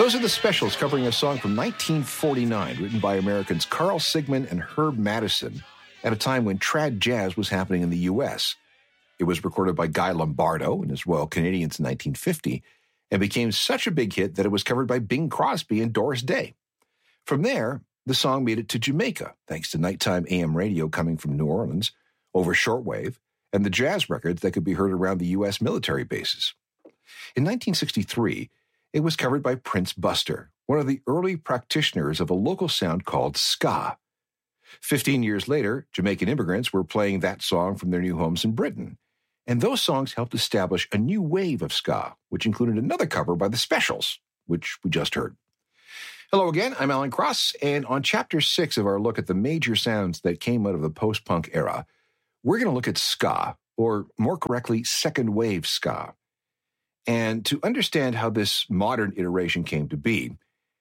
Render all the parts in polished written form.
Those are the Specials covering a song from 1949 written by Americans Carl Sigman and Herb Madison at a time when trad jazz was happening in the U.S. It was recorded by Guy Lombardo and his Royal Canadians in 1950 and became such a big hit that it was covered by Bing Crosby and Doris Day. From there, the song made it to Jamaica, thanks to nighttime AM radio coming from New Orleans over shortwave and the jazz records that could be heard around the U.S. military bases. In 1963, it was covered by Prince Buster, one of the early practitioners of a local sound called ska. 15 years later, Jamaican immigrants were playing that song from their new homes in Britain, and those songs helped establish a new wave of ska, which included another cover by the Specials, which we just heard. Hello again, I'm Alan Cross, and on Chapter 6 of our look at the major sounds that came out of the post-punk era, we're going to look at ska, or more correctly, second wave ska. And to understand how this modern iteration came to be,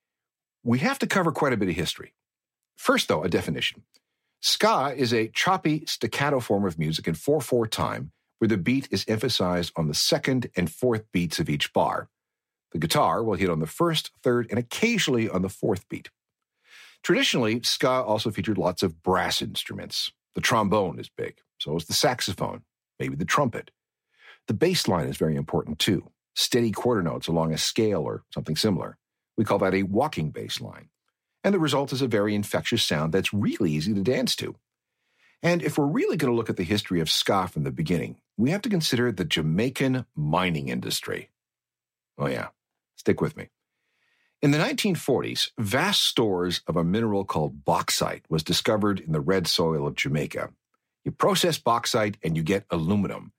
we have to cover quite a bit of history. First, though, a definition. Ska is a choppy, staccato form of music in 4/4 time, where the beat is emphasized on the second and fourth beats of each bar. The guitar will hit on the first, third, and occasionally on the fourth beat. Traditionally, ska also featured lots of brass instruments. The trombone is big, so is the saxophone, maybe the trumpet. The bass line is very important too. Steady quarter notes along a scale or something similar. We call that a walking bass line. And the result is a very infectious sound that's really easy to dance to. And if we're really going to look at the history of ska from the beginning, we have to consider the Jamaican mining industry. Oh yeah, stick with me. In the 1940s, vast stores of a mineral called bauxite was discovered in the red soil of Jamaica. You process bauxite and you get aluminum.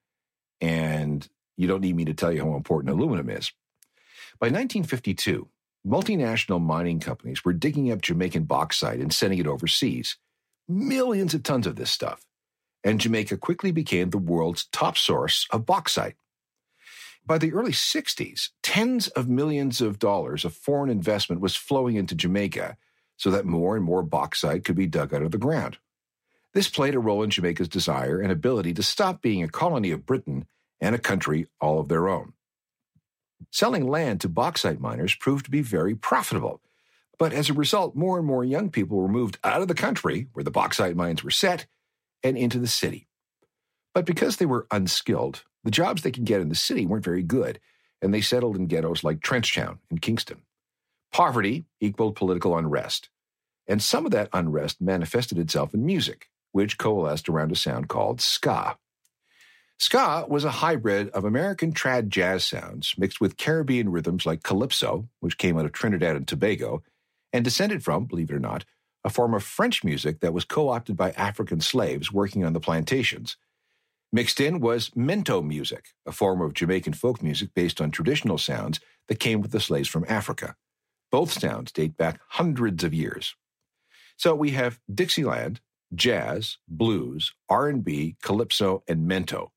And you don't need me to tell you how important aluminum is. By 1952, multinational mining companies were digging up Jamaican bauxite and sending it overseas. Millions of tons of this stuff. And Jamaica quickly became the world's top source of bauxite. By the early 60s, tens of millions of dollars of foreign investment was flowing into Jamaica so that more and more bauxite could be dug out of the ground. This played a role in Jamaica's desire and ability to stop being a colony of Britain and a country all of their own. Selling land to bauxite miners proved to be very profitable, but as a result, more and more young people were moved out of the country where the bauxite mines were set and into the city. But because they were unskilled, the jobs they could get in the city weren't very good, and they settled in ghettos like Trenchtown in Kingston. Poverty equaled political unrest, and some of that unrest manifested itself in music, which coalesced around a sound called ska. Ska was a hybrid of American trad jazz sounds mixed with Caribbean rhythms like calypso, which came out of Trinidad and Tobago, and descended from, believe it or not, a form of French music that was co-opted by African slaves working on the plantations. Mixed in was mento music, a form of Jamaican folk music based on traditional sounds that came with the slaves from Africa. Both sounds date back hundreds of years. So we have Dixieland, jazz, blues, R&B, calypso, and mento.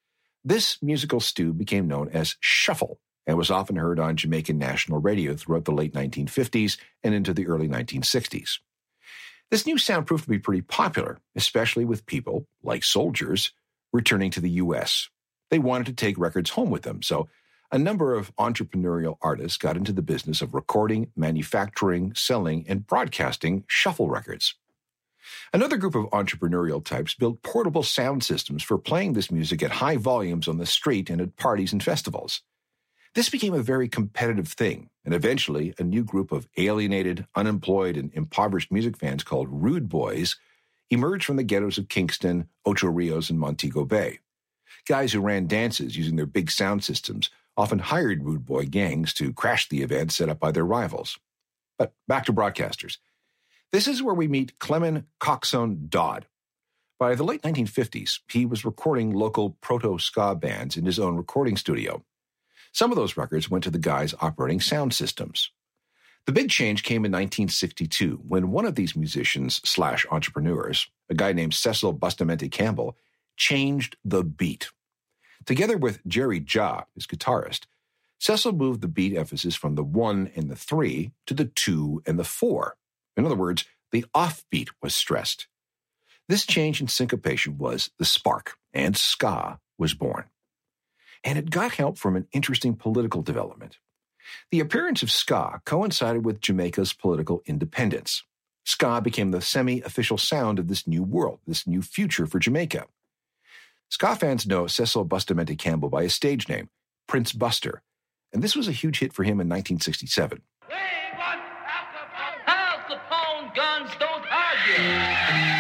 This musical stew became known as shuffle and was often heard on Jamaican national radio throughout the late 1950s and into the early 1960s. This new sound proved to be pretty popular, especially with people, like soldiers, returning to the U.S. They wanted to take records home with them, so a number of entrepreneurial artists got into the business of recording, manufacturing, selling, and broadcasting shuffle records. Another group of entrepreneurial types built portable sound systems for playing this music at high volumes on the street and at parties and festivals. This became a very competitive thing, and eventually a new group of alienated, unemployed, and impoverished music fans called Rude Boys emerged from the ghettos of Kingston, Ocho Rios, and Montego Bay. Guys who ran dances using their big sound systems often hired Rude Boy gangs to crash the events set up by their rivals. But back to broadcasters. This is where we meet Clement Coxsone Dodd. By the late 1950s, he was recording local proto-ska bands in his own recording studio. Some of those records went to the guys operating sound systems. The big change came in 1962 when one of these musicians/entrepreneurs, a guy named Cecil Bustamante Campbell, changed the beat. Together with Jerry Ja, his guitarist, Cecil moved the beat emphasis from the 1 and the 3 to the 2 and the 4. In other words, the offbeat was stressed. This change in syncopation was the spark, and ska was born. And it got help from an interesting political development. The appearance of ska coincided with Jamaica's political independence. Ska became the semi-official sound of this new world, this new future for Jamaica. Ska fans know Cecil Bustamante Campbell by his stage name, Prince Buster, and this was a huge hit for him in 1967. Al Capone, guns don't argue.